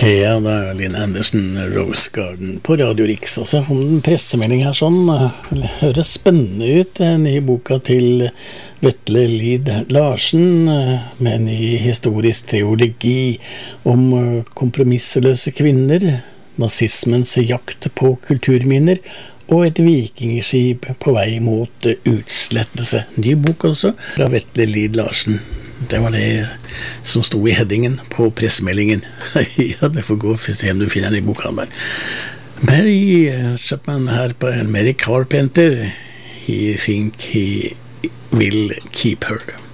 Ja, da er Linn Andersen, Rose Garden på Radio Riks. Og så kom en pressemelding her sånn, høres spennende ut, den nye boka til Vetle Lid Larsen, med en ny historisk triologi om kompromisseløse kvinner, nazismens jakt på kulturminner, og et vikingskip på vei mot utslettelse. Ny bok altså, fra Vetle Lid Larsen. Det var det som stod i headingen på pressemeldingen. Ja, det får gå for å se om du finner den i bokhandelen. Mary Chapman her på Mary Carpenter. He think he will keep her.